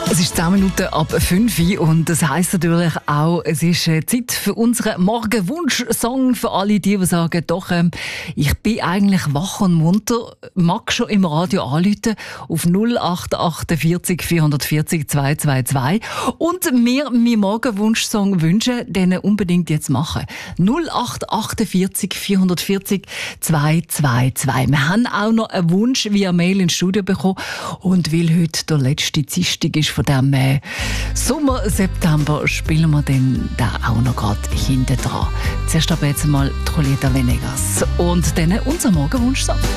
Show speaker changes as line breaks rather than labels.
Es ist 10 Minuten ab 5 Uhr und das heisst natürlich auch, es ist Zeit für unseren Morgenwunsch-Song für alle die sagen, doch, ich bin eigentlich wach und munter, mag schon im Radio anrufen auf 0848 440 222 und mir meinen Morgenwunsch-Song wünschen, den unbedingt jetzt machen. 0848 440 222. Wir haben auch noch einen Wunsch via Mail ins Studio bekommen und weil heute der letzte Dienstag ist von dem Sommer, September, spielen wir den da auch noch gerade hinten dran. Zuerst aber jetzt mal Julieta Venegas und dann unser Morgenwunsch-Song.